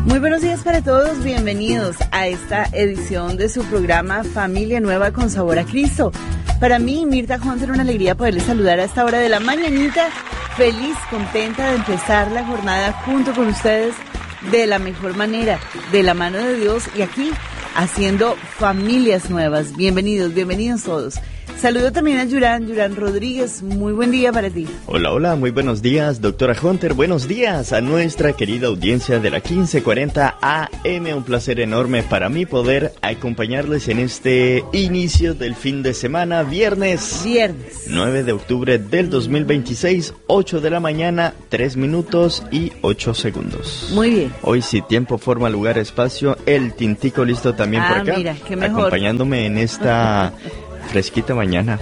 Muy buenos días para todos, bienvenidos a esta edición de su programa Familia Nueva con Sabor a Cristo. Para mí, Mirta Hunter, una alegría poderles saludar a esta hora de la mañanita, feliz, contenta de empezar la jornada junto con ustedes de la mejor manera, de la mano de Dios y aquí haciendo familias nuevas. Bienvenidos todos. Saludo también a Yuran Rodríguez, muy buen día para ti. Hola, muy buenos días, doctora Hunter, buenos días a nuestra querida audiencia de la 1540 AM, un placer enorme para mí poder acompañarles en este inicio del fin de semana, viernes 9 de octubre del 2026, 8 de la mañana, 3 minutos y 8 segundos. Muy bien. Hoy sí, tiempo, forma, lugar, espacio, el tintico listo también por acá, mira, qué mejor. Acompañándome en esta... Fresquita mañana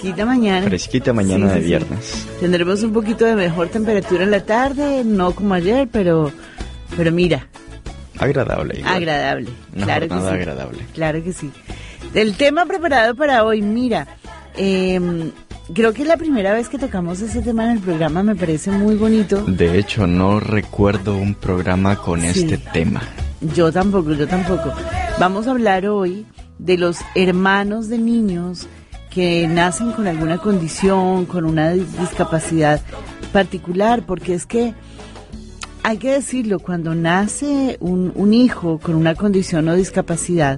de viernes. Sí. Tendremos un poquito de mejor temperatura en la tarde, no como ayer, pero mira. Agradable. Agradable. Una claro jornada que sí. agradable. Claro que sí. Del tema preparado para hoy, mira, creo que es la primera vez que tocamos ese tema en el programa, me parece muy bonito. De hecho, no recuerdo un programa con este tema. Yo tampoco. Vamos a hablar hoy de los hermanos de niños que nacen con alguna condición, con una discapacidad particular, porque es que hay que decirlo, cuando nace un hijo con una condición o discapacidad,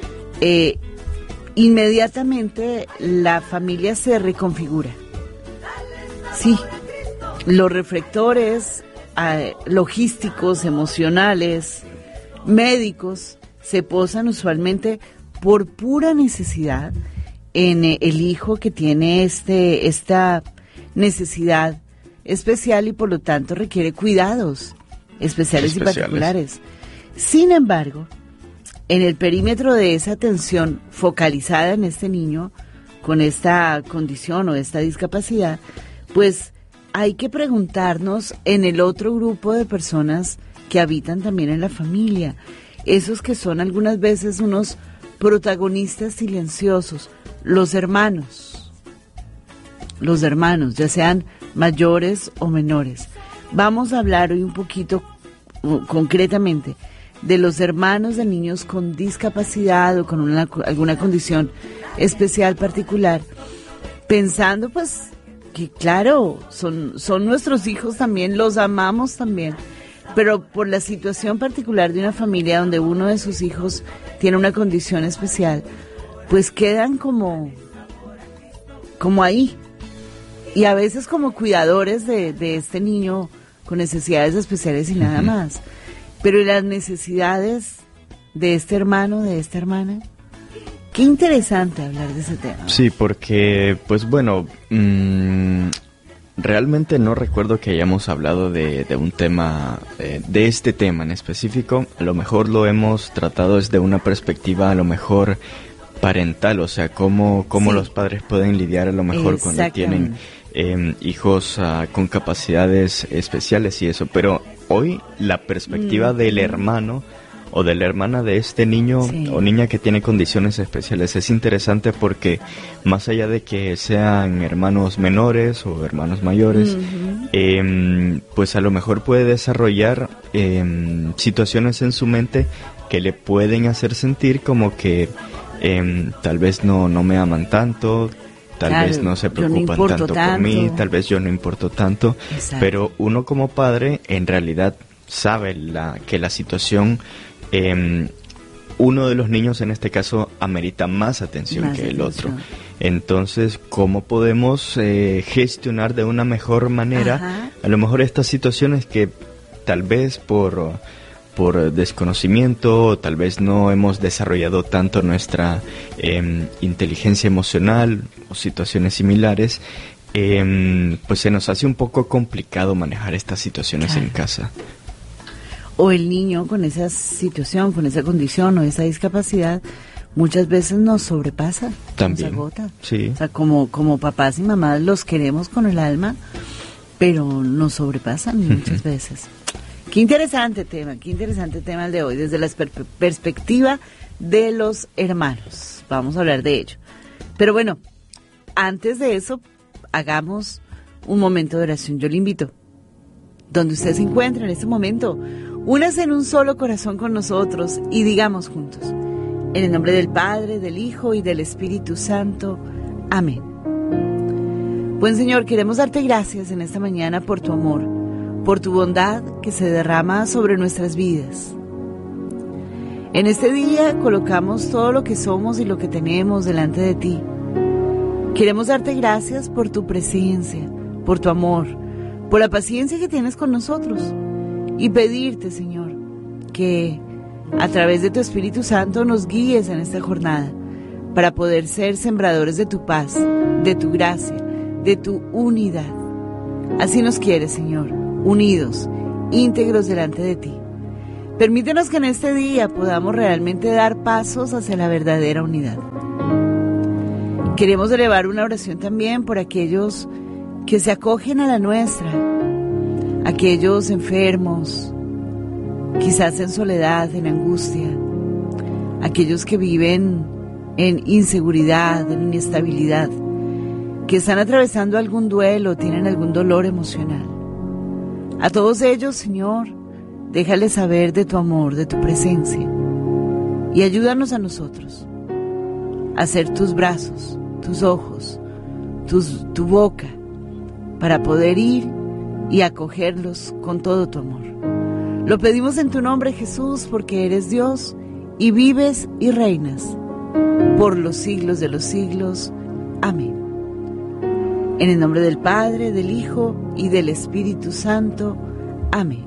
inmediatamente la familia se reconfigura. Sí, los reflectores logísticos, emocionales, médicos, se posan usualmente por pura necesidad en el hijo que tiene esta necesidad especial y por lo tanto requiere cuidados especiales y particulares. Sin embargo, en el perímetro de esa atención focalizada en este niño con esta condición o esta discapacidad, pues hay que preguntarnos en el otro grupo de personas que habitan también en la familia, esos que son algunas veces unos protagonistas silenciosos, los hermanos, ya sean mayores o menores. Vamos a hablar hoy un poquito concretamente de los hermanos de niños con discapacidad o con alguna condición especial particular, pensando pues que claro, son nuestros hijos también, los amamos también, pero por la situación particular de una familia donde uno de sus hijos tiene una condición especial, pues quedan como ahí. Y a veces como cuidadores de este niño con necesidades especiales y nada más. Pero las necesidades de este hermano, de esta hermana, qué interesante hablar de ese tema. Sí, porque, pues bueno... Realmente no recuerdo que hayamos hablado de un tema, de este tema en específico. A lo mejor lo hemos tratado desde una perspectiva a lo mejor parental, o sea, cómo los padres pueden lidiar a lo mejor cuando tienen hijos con capacidades especiales y eso. Pero hoy la perspectiva del hermano o de la hermana de este niño o niña que tiene condiciones especiales es interesante porque más allá de que sean hermanos menores o hermanos mayores, pues a lo mejor puede desarrollar situaciones en su mente que le pueden hacer sentir como que tal vez no me aman tanto, tal vez no se preocupan tanto por mí, tal vez yo no importo tanto. Exacto. Pero uno como padre en realidad sabe que la situación... uno de los niños en este caso amerita más atención que el otro. Entonces, ¿cómo podemos gestionar de una mejor manera a lo mejor estas situaciones que tal vez por desconocimiento, tal vez no hemos desarrollado tanto nuestra inteligencia emocional o situaciones similares, pues se nos hace un poco complicado manejar estas situaciones en casa? O el niño con esa situación, con esa condición o esa discapacidad, muchas veces nos sobrepasa, también, nos agota. Sí. O sea, como papás y mamás los queremos con el alma, pero nos sobrepasan muchas veces. Qué interesante tema el de hoy, desde la perspectiva de los hermanos. Vamos a hablar de ello. Pero bueno, antes de eso, hagamos un momento de oración. Yo le invito, donde usted se encuentra en este momento, únase en un solo corazón con nosotros y digamos juntos, en el nombre del Padre, del Hijo y del Espíritu Santo. Amén. Buen Señor, queremos darte gracias en esta mañana por tu amor, por tu bondad que se derrama sobre nuestras vidas. En este día colocamos todo lo que somos y lo que tenemos delante de ti. Queremos darte gracias por tu presencia, por tu amor, por la paciencia que tienes con nosotros y pedirte, Señor, que a través de tu Espíritu Santo nos guíes en esta jornada para poder ser sembradores de tu paz, de tu gracia, de tu unidad. Así nos quieres, Señor, unidos, íntegros delante de ti. Permítenos que en este día podamos realmente dar pasos hacia la verdadera unidad. Queremos elevar una oración también por aquellos que se acogen a la nuestra, aquellos enfermos, quizás en soledad, en angustia, aquellos que viven en inseguridad, en inestabilidad, que están atravesando algún duelo, tienen algún dolor emocional. A todos ellos, Señor, déjales saber de tu amor, de tu presencia, y ayúdanos a nosotros a ser tus brazos, tus ojos, tu boca, para poder ir y acogerlos con todo tu amor. Lo pedimos en tu nombre, Jesús, porque eres Dios y vives y reinas por los siglos de los siglos. Amén. En el nombre del Padre, del Hijo y del Espíritu Santo. Amén.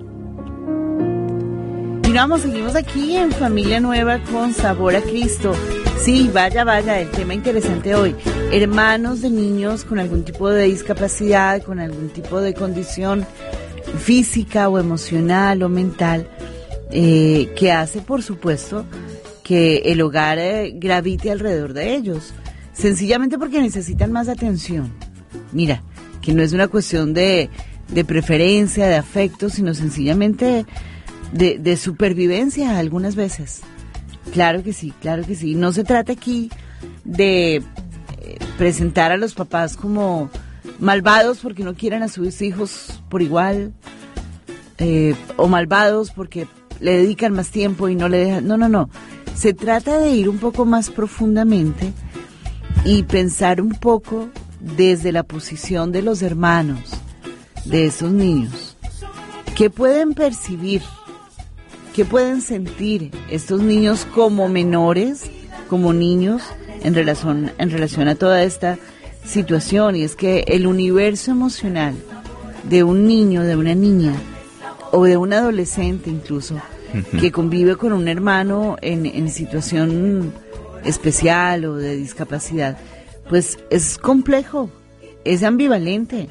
Seguimos aquí en Familia Nueva con Sabor a Cristo. Sí, vaya, el tema interesante hoy. Hermanos de niños con algún tipo de discapacidad, con algún tipo de condición física o emocional o mental, que hace, por supuesto, que el hogar gravite alrededor de ellos, sencillamente porque necesitan más atención. Mira, que no es una cuestión de preferencia, de afecto, sino sencillamente de supervivencia algunas veces. Claro que sí. No se trata aquí de presentar a los papás como malvados porque no quieren a sus hijos por igual, o malvados porque le dedican más tiempo y no le dejan. No. Se trata de ir un poco más profundamente y pensar un poco desde la posición de los hermanos de esos niños. ¿Qué pueden percibir? ¿Qué pueden sentir estos niños como menores, como niños, en relación a toda esta situación? Y es que el universo emocional de un niño, de una niña, o de un adolescente incluso, que convive con un hermano en situación especial o de discapacidad, pues es complejo, es ambivalente.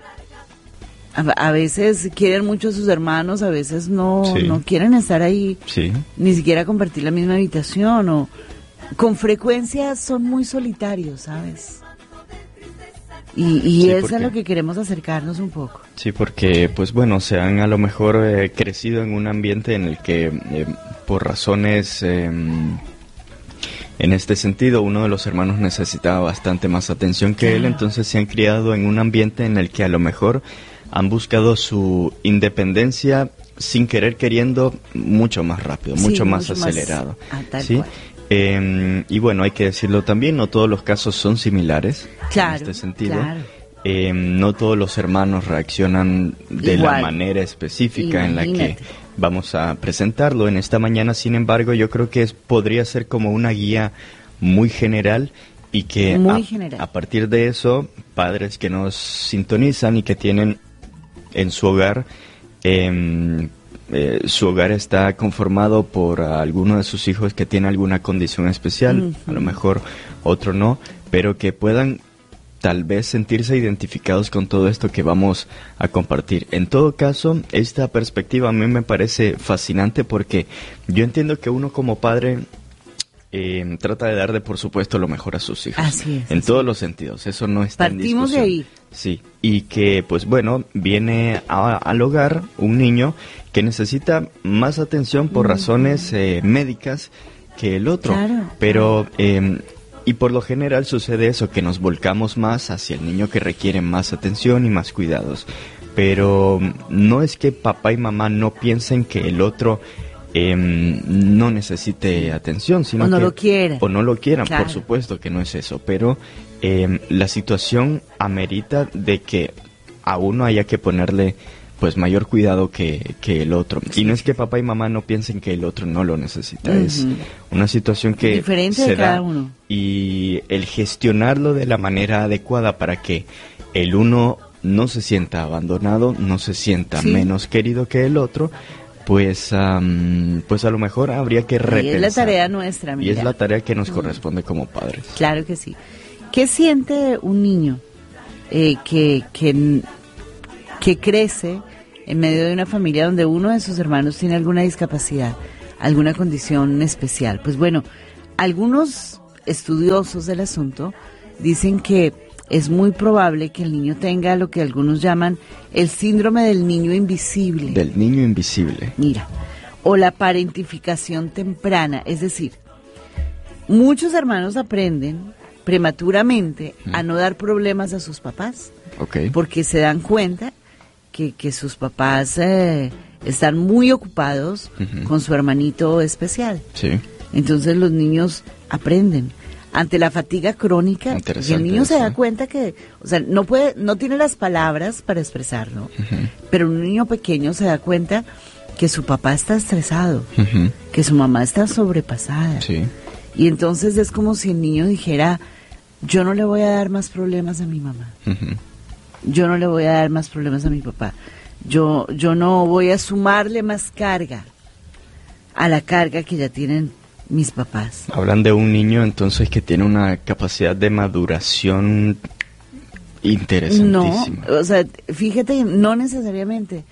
A veces quieren mucho a sus hermanos, a veces no quieren estar ahí, ni siquiera compartir la misma habitación, o con frecuencia son muy solitarios, ¿sabes? Y eso es lo que queremos acercarnos un poco. Sí, porque pues bueno, se han a lo mejor crecido en un ambiente en el que por razones, en este sentido, uno de los hermanos necesitaba bastante más atención que él, entonces se han criado en un ambiente en el que a lo mejor han buscado su independencia sin querer queriendo mucho más rápido, mucho más acelerado. ¿Sí? Y bueno, hay que decirlo también, no todos los casos son similares en este sentido. No todos los hermanos reaccionan de la manera específica en la que vamos a presentarlo en esta mañana. Sin embargo, yo creo que podría ser como una guía muy general y que a partir de eso, padres que nos sintonizan y que tienen en su hogar, su hogar está conformado por alguno de sus hijos que tiene alguna condición especial, a lo mejor otro no, pero que puedan tal vez sentirse identificados con todo esto que vamos a compartir. En todo caso, esta perspectiva a mí me parece fascinante porque yo entiendo que uno como padre trata de darle, por supuesto, lo mejor a sus hijos. Así es. En todos los sentidos, eso no está en discusión. Partimos de ahí. Sí, y que, pues bueno, viene al hogar un niño que necesita más atención por razones médicas que el otro. Claro. Pero, y por lo general sucede eso, que nos volcamos más hacia el niño que requiere más atención y más cuidados. pero no es que papá y mamá no piensen que el otro no necesite atención, sino o no que lo quiera. O no lo quieran, Claro. por supuesto que no es eso, pero la situación amerita de que a uno haya que ponerle pues mayor cuidado que el otro. Y no es que papá y mamá no piensen que el otro no lo necesita, es una situación que diferente se de cada da, uno. y el gestionarlo de la manera adecuada para que el uno no se sienta abandonado, no se sienta Sí. menos querido que el otro, pues a lo mejor habría que repensar. Y es la tarea nuestra, Y mira. es la tarea que nos corresponde como padres. Claro que sí. ¿Qué siente un niño que crece en medio de una familia donde uno de sus hermanos tiene alguna discapacidad, alguna condición especial? Pues bueno, algunos estudiosos del asunto dicen que es muy probable que el niño tenga lo que algunos llaman el síndrome del niño invisible. Del niño invisible. Mira, o la parentificación temprana, es decir, muchos hermanos aprenden prematuramente a no dar problemas a sus papás, Ok. porque se dan cuenta que sus papás están muy ocupados con su hermanito especial. Sí. Entonces los niños aprenden ante la fatiga crónica, y Interesante el niño se eso. da cuenta que, o sea, no tiene las palabras para expresarlo, pero un niño pequeño se da cuenta que su papá está estresado, que su mamá está sobrepasada. Sí. Y entonces es como si el niño dijera, yo no le voy a dar más problemas a mi mamá, yo no le voy a dar más problemas a mi papá, yo no voy a sumarle más carga a la carga que ya tienen mis papás. Hablan de un niño entonces que tiene una capacidad de maduración No, interesantísima. o sea, fíjate, no necesariamente,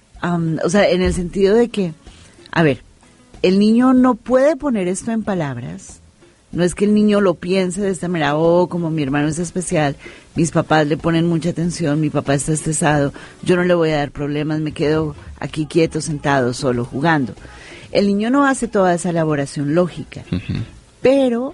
o sea, en el sentido de que, a ver, el niño no puede poner esto en palabras. No es que el niño lo piense de esta manera, oh, como mi hermano es especial, mis papás le ponen mucha atención, mi papá está estresado, yo no le voy a dar problemas, me quedo aquí quieto, sentado, solo, jugando. El niño no hace toda esa elaboración lógica, pero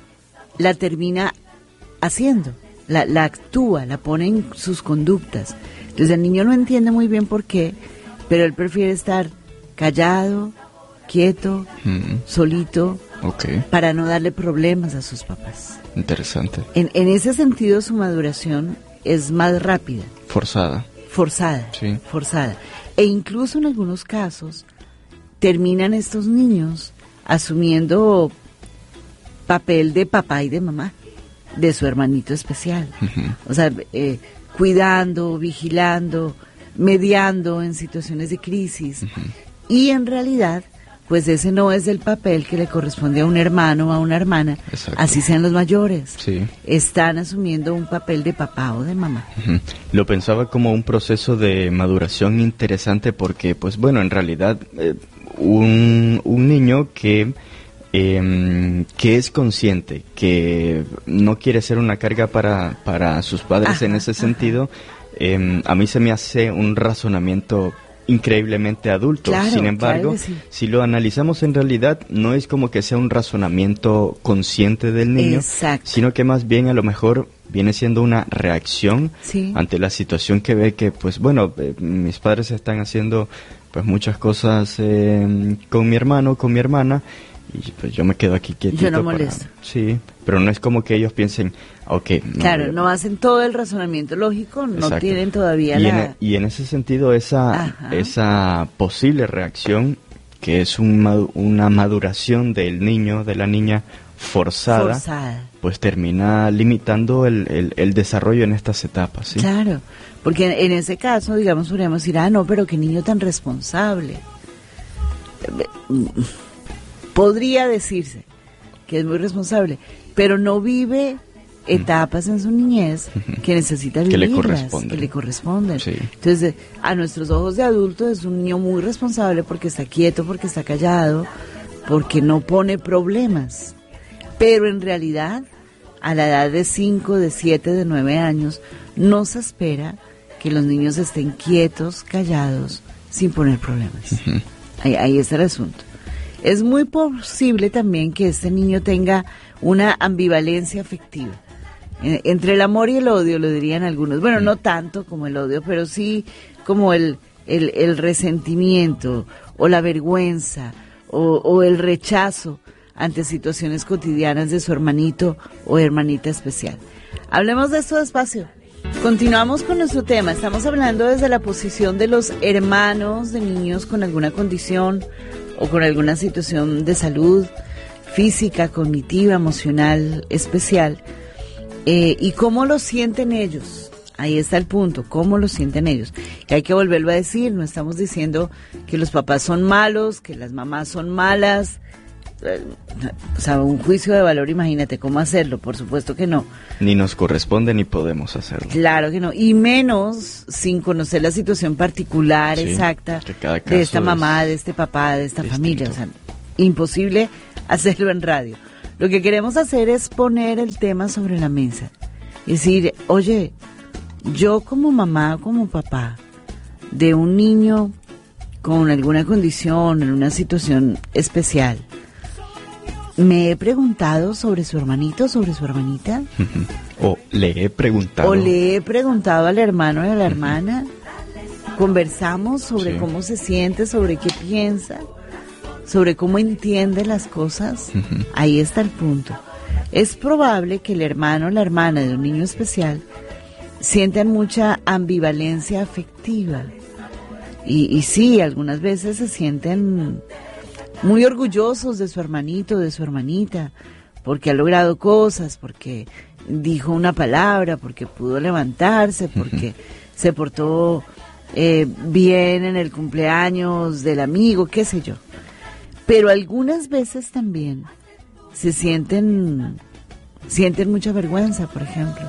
la termina haciendo, la actúa, la pone en sus conductas. Entonces el niño no entiende muy bien por qué, pero él prefiere estar callado, quieto, solito, Ok, para no darle problemas a sus papás. interesante. En ese sentido su maduración es más rápida, Forzada. forzada, Sí. forzada. E incluso en algunos casos terminan estos niños asumiendo papel de papá y de mamá, de su hermanito especial. O sea, cuidando, vigilando, mediando en situaciones de crisis. Y en realidad, pues ese no es el papel que le corresponde a un hermano o a una hermana, Exacto. así sean los mayores. Sí. Están asumiendo un papel de papá o de mamá. Lo pensaba como un proceso de maduración interesante porque, pues bueno, en realidad un niño que es consciente, que no quiere ser una carga para sus padres en ese sentido, a mí se me hace un razonamiento increíblemente adulto. Claro, Sin embargo, claro que sí. si lo analizamos en realidad, no es como que sea un razonamiento consciente del niño, Exacto. sino que más bien a lo mejor viene siendo una reacción Sí. ante la situación que ve que, pues bueno, mis padres están haciendo pues muchas cosas con mi hermano, con mi hermana, y pues yo me quedo aquí quietito. Yo no molesto. Sí, pero no es como que ellos piensen, ok. Claro, no hacen todo el razonamiento lógico, no Exacto. tienen todavía y en ese sentido, esa posible reacción, que es una maduración del niño, de la niña forzada, pues termina limitando el desarrollo en estas etapas. ¿Sí? Claro, porque en ese caso, digamos, podríamos decir, no, pero qué niño tan responsable. Podría decirse que es muy responsable, pero no vive etapas en su niñez que necesita vivirlas, que le corresponden. Sí. Entonces, a nuestros ojos de adulto es un niño muy responsable porque está quieto, porque está callado, porque no pone problemas. Pero en realidad, a la edad de 5, de 7, de 9 años, no se espera que los niños estén quietos, callados, sin poner problemas. Ahí está el asunto. Es muy posible también que este niño tenga una ambivalencia afectiva. Entre el amor y el odio, lo dirían algunos. Bueno, no tanto como el odio, pero sí como el resentimiento o la vergüenza o el rechazo ante situaciones cotidianas de su hermanito o hermanita especial. Hablemos de esto despacio. Continuamos con nuestro tema. Estamos hablando desde la posición de los hermanos de niños con alguna condición o con alguna situación de salud física, cognitiva, emocional, especial, y cómo lo sienten ellos. Ahí está el punto, cómo lo sienten ellos. Y hay que volverlo a decir, no estamos diciendo que los papás son malos, que las mamás son malas. O sea, un juicio de valor, imagínate cómo hacerlo, por supuesto que no. Ni nos corresponde ni podemos hacerlo. Claro que no, y menos sin conocer la situación particular, sí, exacta de esta mamá, de este papá, de esta familia. O sea, imposible hacerlo en radio. Lo que queremos hacer es poner el tema sobre la mesa. Es decir, oye, yo como mamá, como papá de un niño con alguna condición, en una situación especial, me he preguntado sobre su hermanito, sobre su hermanita. O le he preguntado al hermano y a la hermana. Conversamos sobre cómo se siente, sobre qué piensa, sobre cómo entiende las cosas. Ahí está el punto. Es probable que el hermano o la hermana de un niño especial sientan mucha ambivalencia afectiva. Y sí, algunas veces se sienten muy orgullosos de su hermanito, de su hermanita, porque ha logrado cosas, porque dijo una palabra, porque pudo levantarse, porque se portó bien en el cumpleaños del amigo, qué sé yo. Pero algunas veces también se sienten mucha vergüenza, por ejemplo,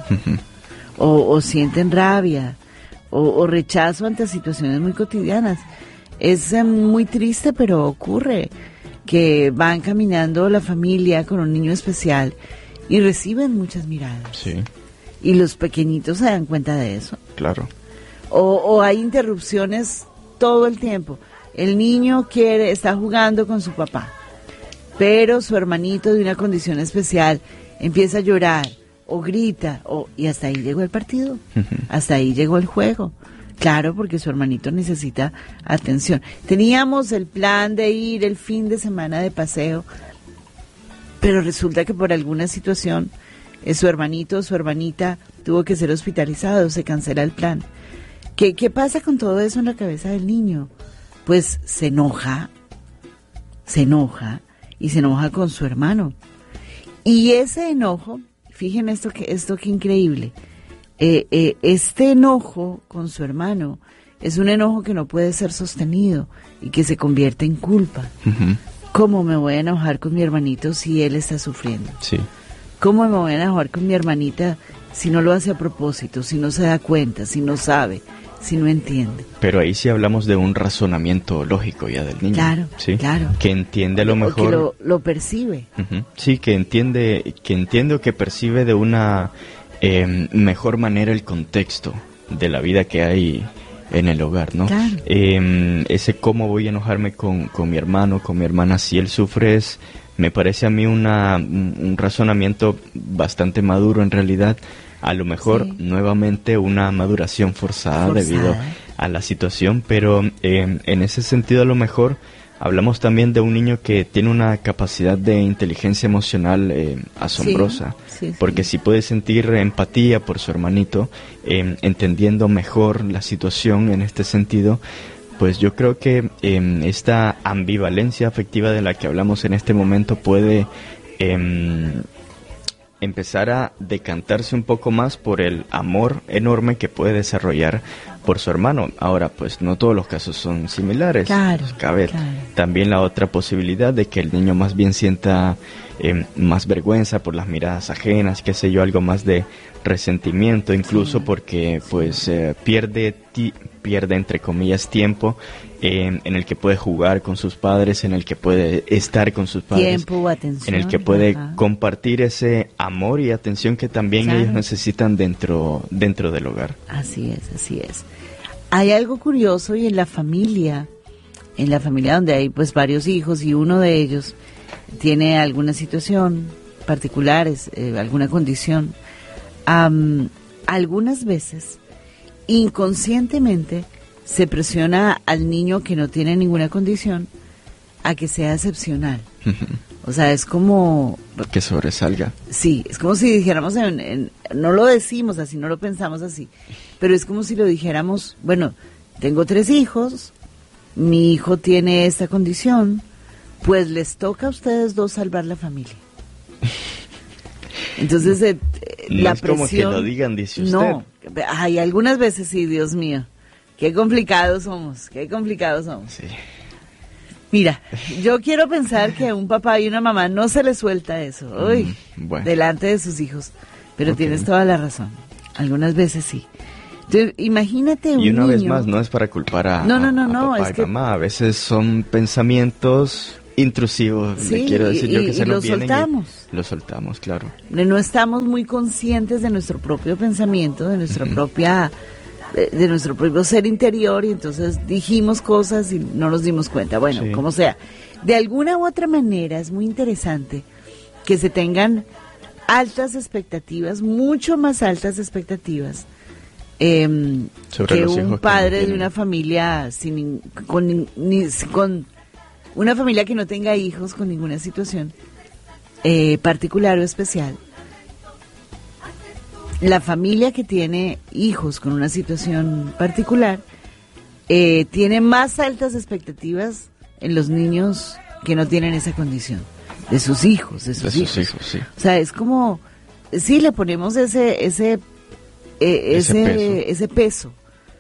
o sienten rabia, o rechazo ante situaciones muy cotidianas. Es muy triste, pero ocurre que van caminando la familia con un niño especial y reciben muchas miradas. Sí. Y los pequeñitos se dan cuenta de eso. Claro. O hay interrupciones todo el tiempo. El niño está jugando con su papá, pero su hermanito de una condición especial empieza a llorar o grita, y hasta ahí llegó el partido, hasta ahí llegó el juego. Claro, porque su hermanito necesita atención. Teníamos el plan de ir el fin de semana de paseo, pero resulta que por alguna situación su hermanito o su hermanita tuvo que ser hospitalizado, se cancela el plan. ¿Qué pasa con todo eso en la cabeza del niño? Pues se enoja y se enoja con su hermano. Y ese enojo, fíjense esto que increíble, este enojo con su hermano es un enojo que no puede ser sostenido y que se convierte en culpa. ¿Cómo me voy a enojar con mi hermanito si él está sufriendo? Sí. ¿Cómo me voy a enojar con mi hermanita si no lo hace a propósito, si no se da cuenta, si no sabe, si no entiende? Pero ahí sí hablamos de un razonamiento lógico ya del niño. Claro, ¿sí? Claro. Que entiende a lo mejor. Que lo percibe. Sí, que entiende o que percibe de una mejor manera el contexto de la vida que hay en el hogar, ¿no? Claro. Ese cómo voy a enojarme con mi hermano, con mi hermana, si él sufre, me parece a mí un razonamiento bastante maduro en realidad. A lo mejor nuevamente una maduración forzada debido a la situación, pero en ese sentido a lo mejor hablamos también de un niño que tiene una capacidad de inteligencia emocional asombrosa, porque si puede sentir empatía por su hermanito, entendiendo mejor la situación en este sentido, pues yo creo que esta ambivalencia afectiva de la que hablamos en este momento puede empezar a decantarse un poco más por el amor enorme que puede desarrollar por su hermano. Ahora, pues no todos los casos son similares. Claro, pues, cabe también la otra posibilidad de que el niño más bien sienta más vergüenza por las miradas ajenas, qué sé yo, algo más de resentimiento, incluso porque pues pierde entre comillas tiempo en el que puede jugar con sus padres, en el que puede estar con sus padres, tiempo o atención, en el que puede compartir ese amor y atención que también ellos necesitan dentro del hogar. Así es. Hay algo curioso y en la familia donde hay pues varios hijos y uno de ellos tiene alguna situación particular, alguna condición, algunas veces inconscientemente se presiona al niño que no tiene ninguna condición a que sea excepcional. O sea, es como... Que sobresalga. Sí, es como si dijéramos, no lo decimos así, no lo pensamos así, pero es como si lo dijéramos, bueno, tengo 3 hijos, mi hijo tiene esta condición, pues les toca a ustedes 2 salvar la familia. Entonces, no la es como presión... que lo digan, dice usted. No, hay algunas veces sí, Dios mío, qué complicados somos, qué complicados somos. Sí. Mira, yo quiero pensar que a un papá y una mamá no se les suelta eso, uy, bueno. delante de sus hijos, pero Okay. tienes toda la razón, algunas veces sí. Entonces, imagínate un niño... Y una vez más, no es para culpar a papá y mamá, a veces son pensamientos intrusivos, Sí, le quiero decir yo, que se nos vienen soltamos. y lo soltamos, claro. No estamos muy conscientes de nuestro propio pensamiento, de nuestra propia... de nuestro propio ser interior, y entonces dijimos cosas y no nos dimos cuenta. Bueno, Sí. como sea, de alguna u otra manera es muy interesante que se tengan altas expectativas, mucho más altas expectativas, Sobre que los hijos un que no padre de tienen. una familia con una familia que no tenga hijos con ninguna situación particular o especial. La familia que tiene hijos con una situación particular tiene más altas expectativas en los niños que no tienen esa condición, de sus hijos, De sus hijos, sí. O sea, es como, sí, le ponemos ese peso.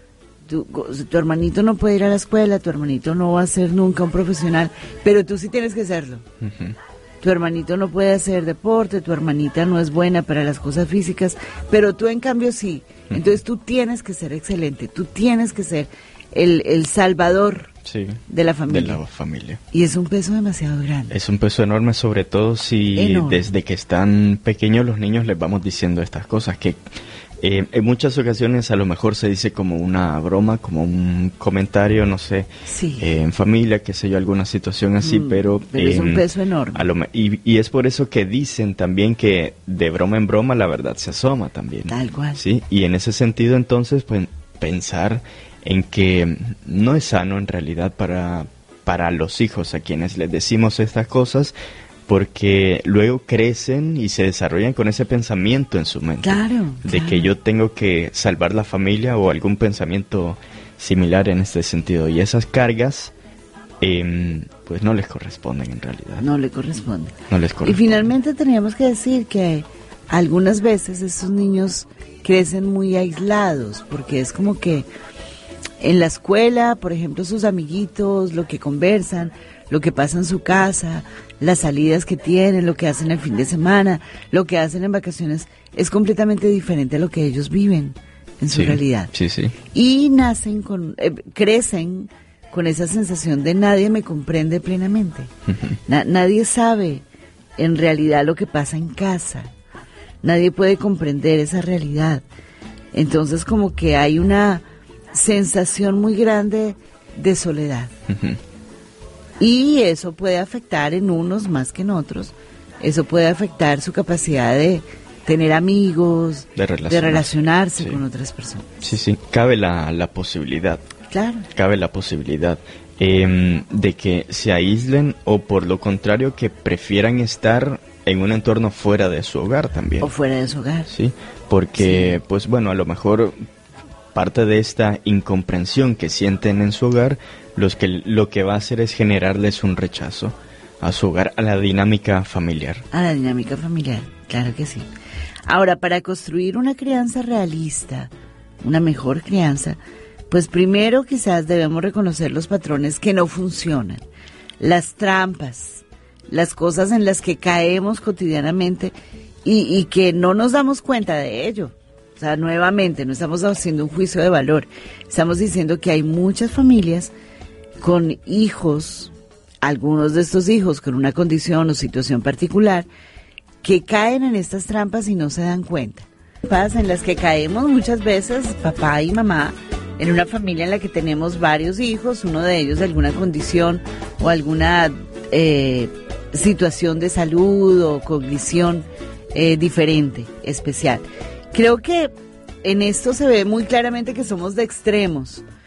Tu hermanito no puede ir a la escuela, tu hermanito no va a ser nunca un profesional, pero tú sí tienes que serlo. Ujú. Tu hermanito no puede hacer deporte, tu hermanita no es buena para las cosas físicas, pero tú en cambio sí. Entonces tú tienes que ser excelente, tú tienes que ser el salvador Sí, de la familia. de la familia. Y es un peso demasiado grande. Es un peso enorme, sobre todo si Enorme. desde que están pequeños los niños les vamos diciendo estas cosas, que en muchas ocasiones a lo mejor se dice como una broma, como un comentario, no sé, Sí. en familia, qué sé yo, alguna situación así, pero es un peso enorme. Y es por eso que dicen también que de broma en broma la verdad se asoma también. Tal cual. Sí, y en ese sentido entonces pues pensar en que no es sano en realidad para los hijos a quienes les decimos estas cosas, porque luego crecen y se desarrollan con ese pensamiento en su mente. Claro, De claro. que yo tengo que salvar la familia o algún pensamiento similar en este sentido. Y esas cargas, pues no les corresponden en realidad. No le corresponde. No les Y corresponden. finalmente teníamos que decir que algunas veces estos niños crecen muy aislados, porque es como que en la escuela, por ejemplo, sus amiguitos, lo que conversan, lo que pasa en su casa, las salidas que tienen, lo que hacen el fin de semana, lo que hacen en vacaciones, es completamente diferente a lo que ellos viven en su Sí, realidad. Sí, sí. Y crecen con esa sensación de nadie me comprende plenamente. Nadie sabe en realidad lo que pasa en casa. Nadie puede comprender esa realidad. Entonces como que hay una sensación muy grande de soledad. Ujú. Y eso puede afectar en unos más que en otros. Eso puede afectar su capacidad de tener amigos, De relacionarse sí. con otras personas. Sí, sí. Cabe la posibilidad. Claro. Cabe la posibilidad de que se aíslen o por lo contrario que prefieran estar en un entorno fuera de su hogar también. O fuera de su hogar. Sí, porque pues bueno, a lo mejor parte de esta incomprensión que sienten en su hogar, lo que va a hacer es generarles un rechazo a su hogar, a la dinámica familiar. A la dinámica familiar, claro que sí. Ahora, para construir una crianza realista, una mejor crianza, pues primero quizás debemos reconocer los patrones que no funcionan, las trampas, las cosas en las que caemos cotidianamente y que no nos damos cuenta de ello. O sea, nuevamente, no estamos haciendo un juicio de valor, estamos diciendo que hay muchas familias con hijos, algunos de estos hijos con una condición o situación particular, que caen en estas trampas y no se dan cuenta. Trampas en las que caemos muchas veces, papá y mamá, en una familia en la que tenemos varios hijos, uno de ellos de alguna condición o alguna situación de salud o cognición diferente, especial. Creo que en esto se ve muy claramente que somos de extremos.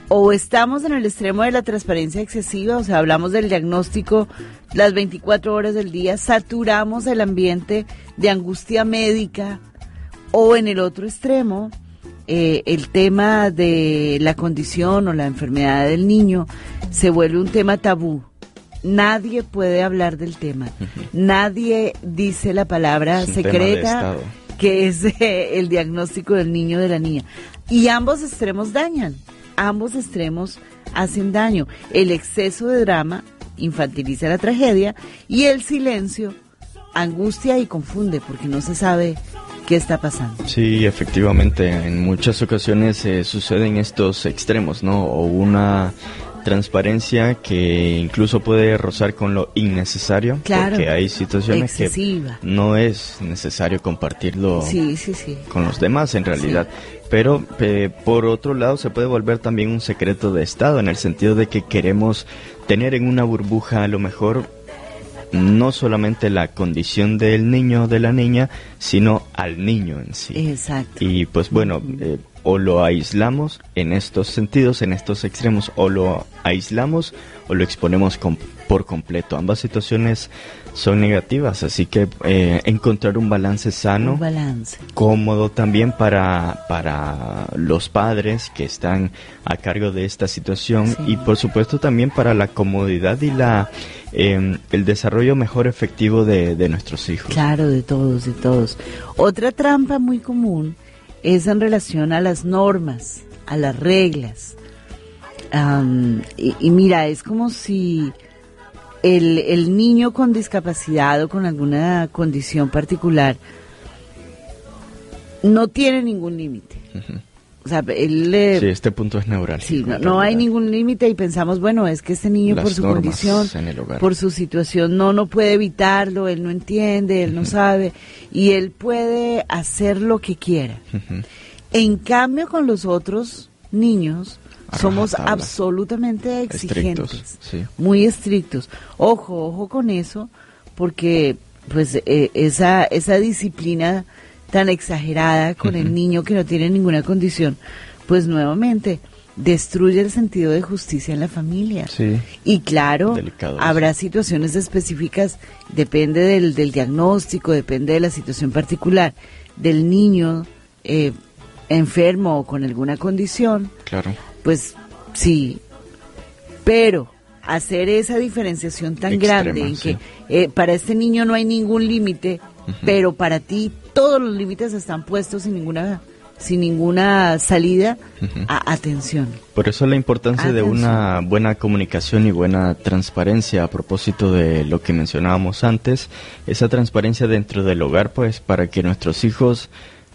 o estamos en el extremo de la transparencia excesiva, o sea, hablamos del diagnóstico las 24 horas del día, saturamos el ambiente de angustia médica, o en el otro extremo, el tema de la condición o la enfermedad del niño se vuelve un tema tabú. Nadie puede hablar del tema, nadie dice la palabra secreta que es el diagnóstico del niño o de la niña. Y ambos extremos dañan, ambos extremos hacen daño. El exceso de drama infantiliza la tragedia y el silencio angustia y confunde porque no se sabe qué está pasando. Sí, efectivamente, en muchas ocasiones suceden estos extremos, ¿no? O una transparencia que incluso puede rozar con lo innecesario, claro, porque hay situaciones excesiva, que no es necesario compartirlo sí. con los demás en realidad. Sí. Pero por otro lado se puede volver también un secreto de estado, en el sentido de que queremos tener en una burbuja a lo mejor no solamente la condición del niño o de la niña, sino al niño en sí. Exacto. Y pues bueno, o lo aislamos en estos sentidos, en estos extremos, o lo aislamos o lo exponemos por completo. Ambas situaciones son negativas, así que encontrar un balance sano, cómodo también para los padres que están a cargo de esta situación, sí. Y por supuesto también para la comodidad y el desarrollo mejor efectivo de nuestros hijos. Claro, de todos. Otra trampa muy común es en relación a las normas, a las reglas. Y mira, es como si el niño con discapacidad o con alguna condición particular no tiene ningún límite. Uh-huh. O sea, sí, este punto es neurálgico. Sí, no hay ningún límite y pensamos, bueno, es que este niño por su condición, por su situación, no puede evitarlo, él no entiende, él no sabe, y él puede hacer lo que quiera. Uh-huh. En cambio, con los otros niños, somos absolutamente exigentes, sí. Muy estrictos. Ojo con eso, porque pues esa disciplina tan exagerada con el niño que no tiene ninguna condición, pues nuevamente destruye el sentido de justicia en la familia. Sí. Y claro, habrá situaciones específicas, depende del diagnóstico, depende de la situación particular del niño enfermo o con alguna condición. Claro. Pues sí, pero hacer esa diferenciación tan grande en que para este niño no hay ningún límite, pero para ti todos los límites están puestos sin ninguna salida, atención. Por eso la importancia de una buena comunicación y buena transparencia a propósito de lo que mencionábamos antes, esa transparencia dentro del hogar, pues para que nuestros hijos,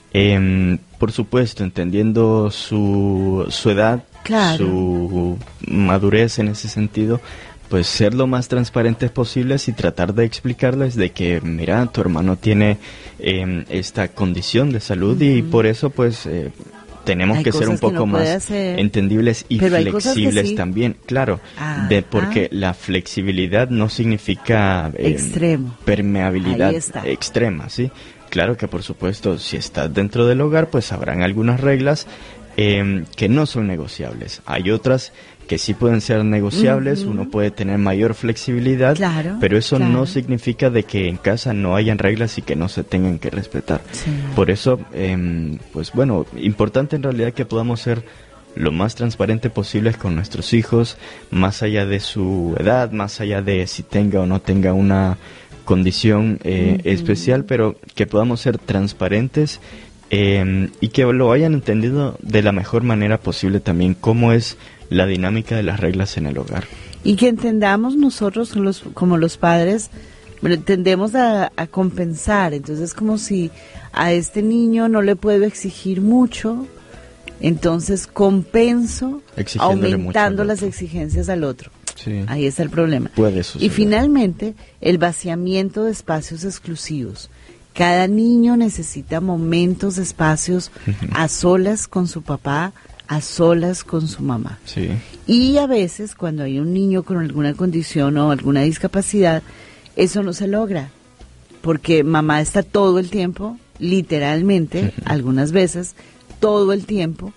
por supuesto, entendiendo su edad, claro, su madurez en ese sentido, pues ser lo más transparentes posibles y tratar de explicarles de que, mira, tu hermano tiene esta condición de salud y por eso pues tenemos que ser un poco más entendibles y flexibles también, claro, porque la flexibilidad no significa permeabilidad extrema, ¿sí? Claro que por supuesto si estás dentro del hogar pues habrán algunas reglas que no son negociables, hay otras que sí pueden ser negociables, uno puede tener mayor flexibilidad, claro, pero eso no significa de que en casa no hayan reglas y que no se tengan que respetar. Sí. Por eso, pues bueno, importante en realidad que podamos ser lo más transparente posibles con nuestros hijos, más allá de su edad, más allá de si tenga o no tenga una condición especial, pero que podamos ser transparentes y que lo hayan entendido de la mejor manera posible también, cómo es la dinámica de las reglas en el hogar. Y que entendamos nosotros como los padres, bueno, tendemos a compensar, entonces como si a este niño no le puedo exigir mucho, entonces compenso aumentando las exigencias al otro. Sí. Ahí está el problema. Puede suceder. Y finalmente, el vaciamiento de espacios exclusivos. Cada niño necesita momentos, espacios a solas con su papá, a solas con su mamá. Sí. Y a veces cuando hay un niño con alguna condición o alguna discapacidad, eso no se logra, porque mamá está todo el tiempo, literalmente, algunas veces, todo el tiempo,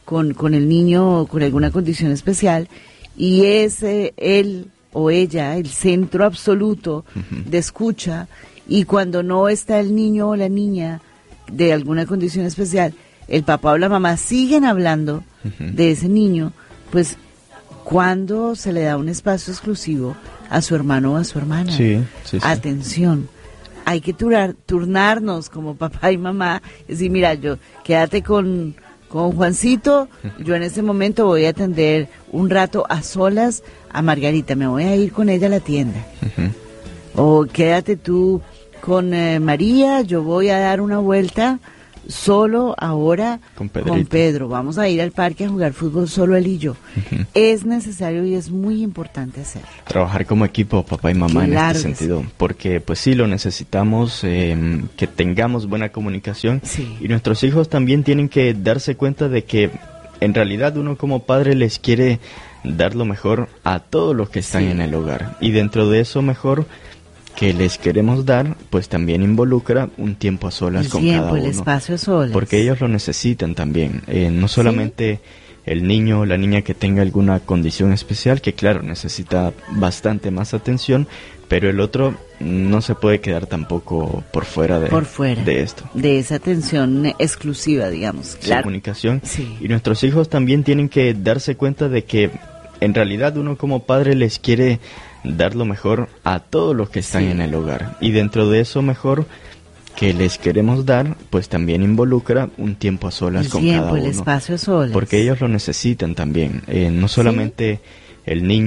con el niño con alguna condición especial, y es él o ella el centro absoluto de escucha, y cuando no está el niño o la niña de alguna condición especial, el papá o la mamá siguen hablando de ese niño, pues cuando se le da un espacio exclusivo a su hermano o a su hermana. Sí. Atención, hay que turnarnos como papá y mamá, es decir, mira, quédate con Juancito, yo en este momento voy a atender un rato a solas a Margarita, me voy a ir con ella a la tienda. O quédate tú con María, yo voy a dar una vuelta solo ahora con Pedro, vamos a ir al parque a jugar fútbol solo él y yo. Es necesario y es muy importante hacerlo. Trabajar como equipo, papá y mamá, claro, en este sentido, sí. Porque pues sí lo necesitamos, que tengamos buena comunicación, sí. Y nuestros hijos también tienen que darse cuenta de que en realidad uno como padre les quiere dar lo mejor a todos los que están, sí, en el hogar, y dentro de eso mejor que les queremos dar, pues también involucra un tiempo a solas con cada uno. El espacio a solas. Porque ellos lo necesitan también. No solamente, ¿sí?, el niño o la niña que tenga alguna condición especial, que claro, necesita bastante más atención, pero el otro no se puede quedar tampoco por fuera de esto. De esa atención exclusiva, digamos. Claro. Comunicación. Sí. Y nuestros hijos también tienen que darse cuenta de que en realidad uno como padre les quiere dar lo mejor a todos los que están, sí, en el hogar, y dentro de eso mejor que les queremos dar, pues también involucra un tiempo a solas con cada uno. El espacio a solas. Porque ellos lo necesitan también, no solamente, ¿sí?, el niño